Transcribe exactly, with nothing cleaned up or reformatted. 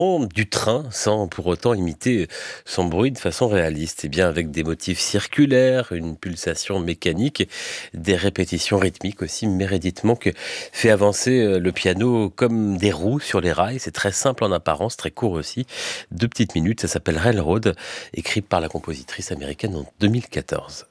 Du train sans pour autant imiter son bruit de façon réaliste. Et bien avec des motifs circulaires, une pulsation mécanique, des répétitions rythmiques aussi. Meredith Monk fait avancer euh, le piano comme des roues sur les rails. C'est très simple en apparence, très court aussi. Deux petites minutes, ça s'appelle Railroad, écrit par la compositrice américaine en deux mille quatorze.